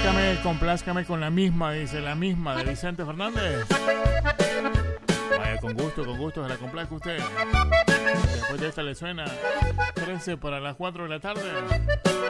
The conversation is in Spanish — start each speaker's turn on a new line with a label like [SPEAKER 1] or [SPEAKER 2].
[SPEAKER 1] Complázcame con la misma, dice, la misma de Vicente Fernández. Vaya, con gusto, se la complazco usted. Después de esta le suena 13 para las 4 de la tarde.